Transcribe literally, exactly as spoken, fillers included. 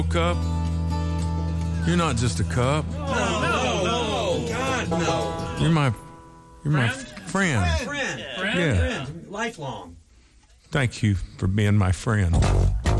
Cup. You're not just a cup. No, no, no. God, no. You're my, you're my Friend? friend. Friend. Friend. Yeah. Friend. Lifelong. Thank you for being my friend.